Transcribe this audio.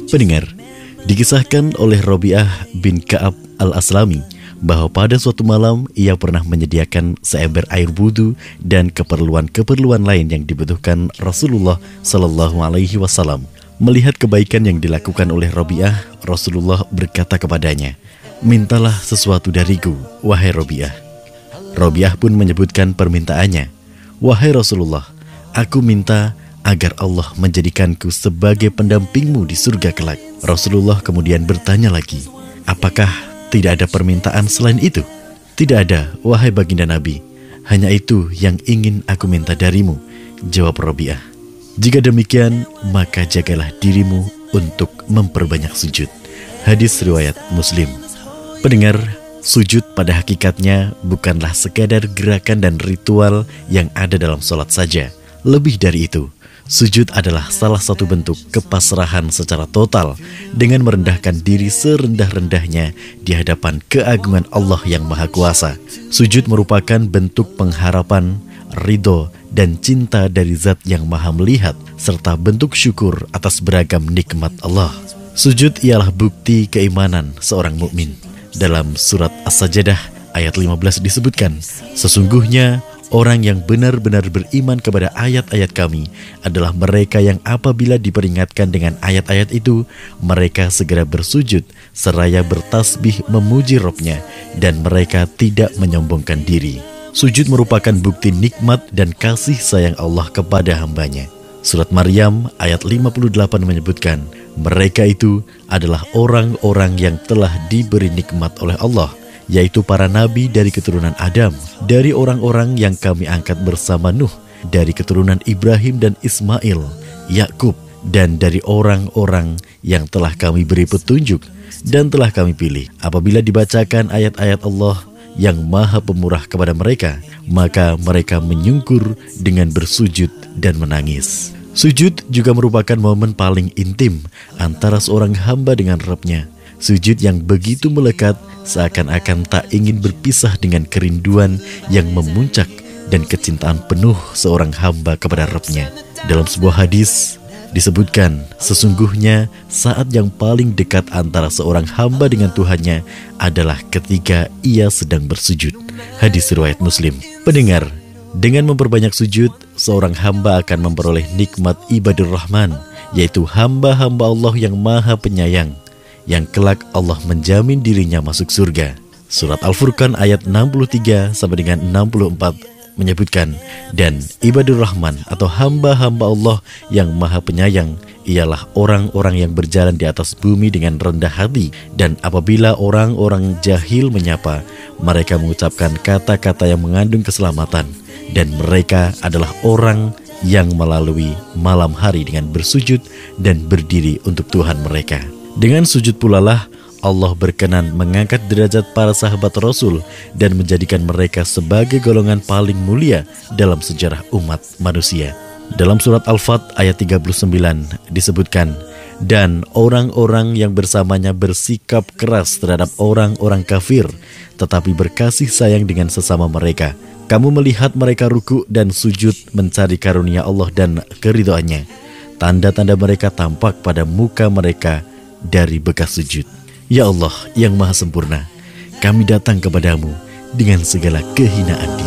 Pendengar, dikisahkan oleh Robiah bin Ka'ab al-Aslami bahwa pada suatu malam ia pernah menyediakan seember air wudu dan keperluan-keperluan lain yang dibutuhkan Rasulullah Sallallahu Alaihi Wasallam. Melihat kebaikan yang dilakukan oleh Robiah, Rasulullah berkata kepadanya, "Mintalah sesuatu dariku, wahai Robiah." Robiah pun menyebutkan permintaannya, "Wahai Rasulullah, aku minta agar Allah menjadikanku sebagai pendampingmu di surga kelak." Rasulullah kemudian bertanya lagi, "Apakah tidak ada permintaan selain itu?" "Tidak ada, wahai baginda Nabi. Hanya itu yang ingin aku minta darimu," jawab Robiah. "Jika demikian, maka jagalah dirimu untuk memperbanyak sujud." Hadis riwayat Muslim. Pendengar, sujud pada hakikatnya bukanlah sekadar gerakan dan ritual yang ada dalam sholat saja. Lebih dari itu, sujud adalah salah satu bentuk kepasrahan secara total dengan merendahkan diri serendah-rendahnya di hadapan keagungan Allah yang Maha Kuasa. Sujud merupakan bentuk pengharapan, ridho, dan cinta dari Zat yang Maha Melihat, serta bentuk syukur atas beragam nikmat Allah. Sujud ialah bukti keimanan seorang mukmin. Dalam surat As-Sajdah ayat 15 disebutkan, "Sesungguhnya orang yang benar-benar beriman kepada ayat-ayat kami adalah mereka yang apabila diperingatkan dengan ayat-ayat itu, mereka segera bersujud seraya bertasbih memuji Rabb-nya, dan mereka tidak menyombongkan diri." Sujud merupakan bukti nikmat dan kasih sayang Allah kepada hambanya. Surat Maryam ayat 58 menyebutkan, mereka itu adalah orang-orang yang telah diberi nikmat oleh Allah, yaitu para nabi dari keturunan Adam, dari orang-orang yang kami angkat bersama Nuh, dari keturunan Ibrahim dan Ismail, Yakub, dan dari orang-orang yang telah kami beri petunjuk dan telah kami pilih. Apabila dibacakan ayat-ayat Allah yang Maha Pemurah kepada mereka, maka mereka menyungkur dengan bersujud dan menangis. Sujud juga merupakan momen paling intim antara seorang hamba dengan Rabb-nya. Sujud yang begitu melekat seakan-akan tak ingin berpisah dengan kerinduan yang memuncak dan kecintaan penuh seorang hamba kepada Rabb-nya. Dalam sebuah hadis disebutkan, sesungguhnya saat yang paling dekat antara seorang hamba dengan Tuhannya adalah ketika ia sedang bersujud. Hadis riwayat Muslim. Pendengar, dengan memperbanyak sujud, seorang hamba akan memperoleh nikmat ibadur Rahman, yaitu hamba-hamba Allah yang Maha Penyayang, yang kelak Allah menjamin dirinya masuk surga. Surat Al-Furqan ayat 63 sampai dengan 64 menyebutkan, dan ibadur Rahman atau hamba-hamba Allah yang Maha Penyayang ialah orang-orang yang berjalan di atas bumi dengan rendah hati, dan apabila orang-orang jahil menyapa, mereka mengucapkan kata-kata yang mengandung keselamatan, dan mereka adalah orang yang melalui malam hari dengan bersujud dan berdiri untuk Tuhan mereka. Dengan sujud pula lah Allah berkenan mengangkat derajat para sahabat Rasul dan menjadikan mereka sebagai golongan paling mulia dalam sejarah umat manusia. Dalam surat Al-Fat ayat 39 disebutkan, dan orang-orang yang bersamanya bersikap keras terhadap orang-orang kafir, tetapi berkasih sayang dengan sesama mereka. Kamu melihat mereka ruku dan sujud mencari karunia Allah dan keridhaannya. Tanda-tanda mereka tampak pada muka mereka dari bekas sujud. Ya Allah yang Maha Sempurna, kami datang kepadamu dengan segala kehinaan diri.